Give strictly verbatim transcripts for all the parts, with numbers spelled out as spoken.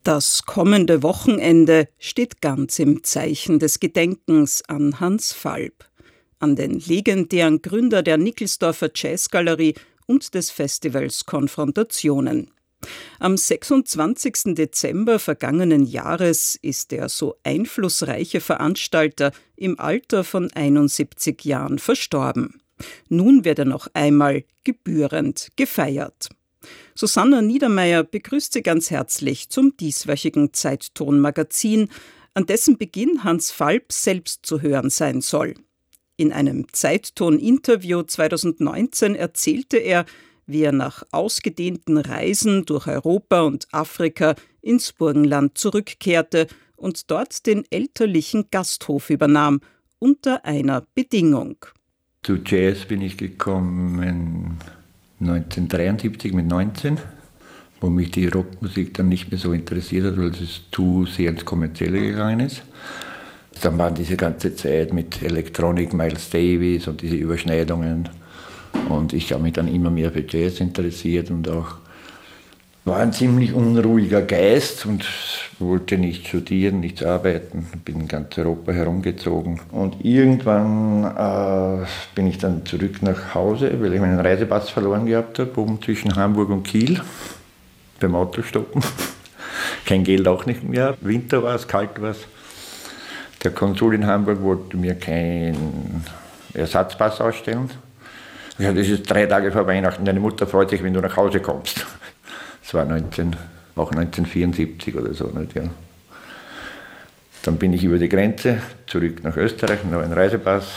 Das kommende Wochenende steht ganz im Zeichen des Gedenkens an Hans Falb, an den legendären Gründer der Nickelsdorfer Jazzgalerie und des Festivals Konfrontationen. Am sechsundzwanzigsten Dezember vergangenen Jahres ist der so einflussreiche Veranstalter im Alter von einundsiebzig Jahren verstorben. Nun wird er noch einmal gebührend gefeiert. Susanna Niedermeyer begrüßt Sie ganz herzlich zum dieswöchigen Zeitton-Magazin, an dessen Beginn Hans Falb selbst zu hören sein soll. In einem Zeitton-Interview zweitausendneunzehn erzählte er, wie er nach ausgedehnten Reisen durch Europa und Afrika ins Burgenland zurückkehrte und dort den elterlichen Gasthof übernahm, unter einer Bedingung. Zu Jazz bin ich gekommen neunzehnhundertdreiundsiebzig mit neunzehn, wo mich die Rockmusik dann nicht mehr so interessiert hat, weil es zu sehr ins Kommerzielle gegangen ist. Dann war diese ganze Zeit mit Electronic, Miles Davis und diese Überschneidungen. Und ich habe mich dann immer mehr für Jazz interessiert und auch war ein ziemlich unruhiger Geist und wollte nicht studieren, nichts arbeiten. Bin in ganz Europa herumgezogen. Und irgendwann äh, bin ich dann zurück nach Hause, weil ich meinen Reisepass verloren gehabt habe, oben zwischen Hamburg und Kiel, beim Autostoppen. Kein Geld auch nicht mehr. Winter war es, kalt war es. Der Konsul in Hamburg wollte mir keinen Ersatzpass ausstellen. Ja, das ist drei Tage vor Weihnachten. Deine Mutter freut sich, wenn du nach Hause kommst. Das war neunzehn, auch neunzehnhundertvierundsiebzig oder so. Nicht, ja. Dann bin ich über die Grenze zurück nach Österreich, noch einen Reisepass.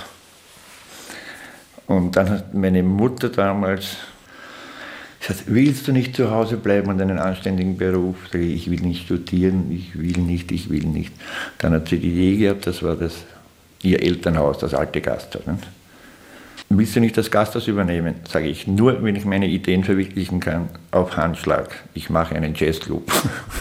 Und dann hat meine Mutter damals gesagt, willst du nicht zu Hause bleiben und einen anständigen Beruf? Sag ich, ich will nicht studieren, ich will nicht, ich will nicht. Dann hat sie die Idee gehabt, das war das, ihr Elternhaus, das alte Gasthaus. Nicht? Willst du nicht das Gasthaus übernehmen? Sage ich, nur wenn ich meine Ideen verwirklichen kann, auf Handschlag. Ich mache einen Jazzclub.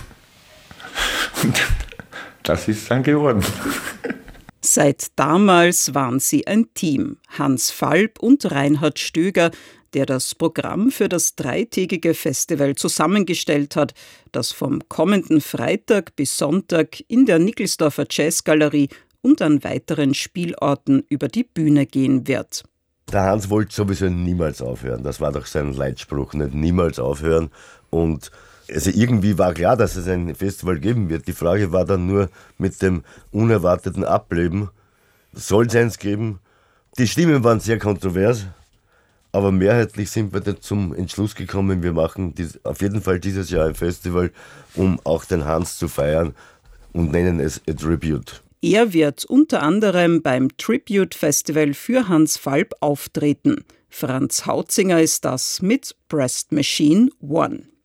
Und das ist dann geworden. Seit damals waren sie ein Team, Hans Falb und Reinhard Stöger, der das Programm für das dreitägige Festival zusammengestellt hat, das vom kommenden Freitag bis Sonntag in der Nickelsdorfer Jazzgalerie und an weiteren Spielorten über die Bühne gehen wird. Der Hans wollte sowieso niemals aufhören. Das war doch sein Leitspruch, nicht niemals aufhören. Und also irgendwie war klar, dass es ein Festival geben wird. Die Frage war dann nur mit dem unerwarteten Ableben. Soll es eins geben? Die Stimmen waren sehr kontrovers, aber mehrheitlich sind wir dann zum Entschluss gekommen, wir machen dies, auf jeden Fall dieses Jahr ein Festival, um auch den Hans zu feiern und nennen es A Tribute. Er wird unter anderem beim Tribute Festival für Hans Falb auftreten. Franz Hautzinger ist das mit Breast Machine One.